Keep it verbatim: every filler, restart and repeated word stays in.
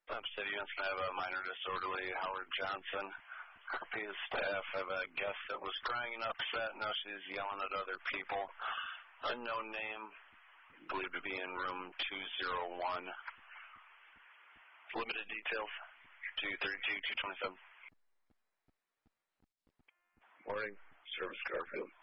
Up City unit's going to have a minor disorderly, Howard Johnson. His staff have a guest that was crying and upset. Now she's yelling at other people. Unknown name, believed to be in room two oh one. Limited details, two thirty-two, two twenty-seven. Morning, Service Garfield.